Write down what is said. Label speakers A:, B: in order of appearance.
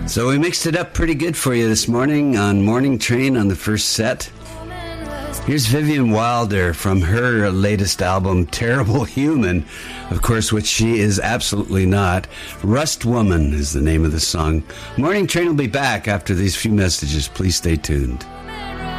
A: So we mixed it up pretty good for you this morning on Morning Train on the first set. Here's Vivian Wilder from her latest album, Terrible Human, of course, which she is absolutely not. Rust Woman is the name of the song. Morning Train will be back after these few messages. Please stay tuned.